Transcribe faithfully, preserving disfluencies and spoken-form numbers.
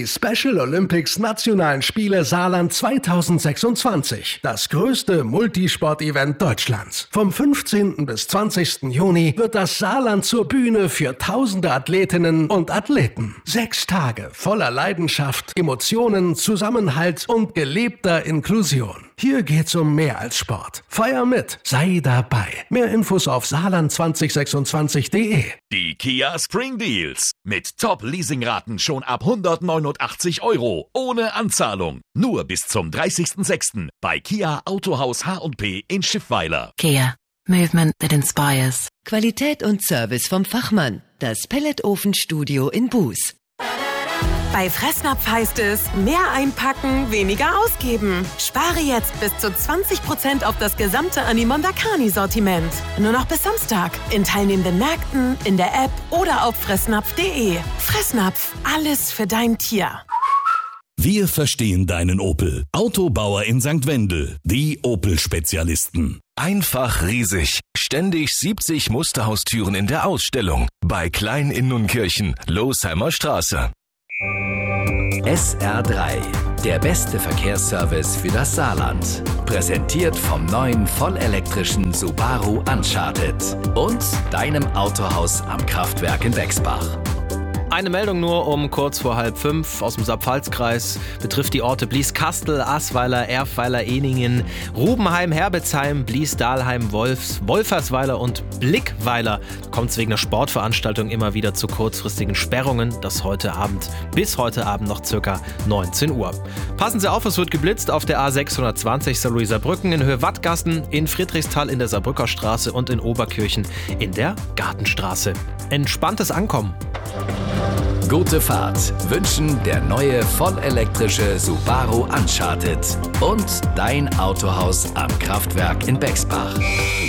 die Special Olympics Nationalen Spiele Saarland zweitausendsechsundzwanzig. Das größte Multisport-Event Deutschlands. Vom fünfzehnten bis zwanzigsten Juni wird das Saarland zur Bühne für tausende Athletinnen und Athleten. Sechs Tage voller Leidenschaft, Emotionen, Zusammenhalt und gelebter Inklusion. Hier geht's um mehr als Sport. Feier mit, sei dabei. Mehr Infos auf saarland zwanzig sechsundzwanzig punkt de. Die Kia Spring Deals. Mit Top-Leasingraten schon ab hundertneunundachtzig Euro. Ohne Anzahlung. Nur bis zum dreißigsten sechsten bei Kia Autohaus H und P in Schiffweiler. Kia. Movement that inspires. Qualität und Service vom Fachmann. Das Pelletofen-Studio in Buß. Bei Fressnapf heißt es, mehr einpacken, weniger ausgeben. Spare jetzt bis zu zwanzig Prozent auf das gesamte Animondakani-Sortiment. Nur noch bis Samstag. In teilnehmenden Märkten, in der App oder auf fressnapf punkt de. Fressnapf, alles für dein Tier. Wir verstehen deinen Opel. Autobauer in Sankt Wendel. Die Opel-Spezialisten. Einfach riesig. Ständig siebzig Musterhaustüren in der Ausstellung. Bei Klein in Nunkirchen, Losheimer Straße. S R drei, der beste Verkehrsservice für das Saarland. Präsentiert vom neuen vollelektrischen Subaru Uncharted und deinem Autohaus am Kraftwerk in Bexbach. Eine Meldung nur um kurz vor halb fünf aus dem Saarpfalz-Kreis. Betrifft die Orte Blieskastel, Asweiler, Erfweiler, Eningen, Rubenheim, Herbitzheim, Blies-Dahlheim, Wolfs, Wolfersweiler und Blickweiler. Kommt es wegen der Sportveranstaltung immer wieder zu kurzfristigen Sperrungen. Das heute Abend bis heute Abend noch circa neunzehn Uhr. Passen Sie auf, es wird geblitzt auf der A sechshundertzwanzig Saarlouiser Brücken in Höhe Wattgassen, in Friedrichsthal in der Saarbrücker Straße und in Oberkirchen in der Gartenstraße. Entspanntes Ankommen. Gute Fahrt wünschen der neue vollelektrische Subaru Uncharted und dein Autohaus am Kraftwerk in Bexbach.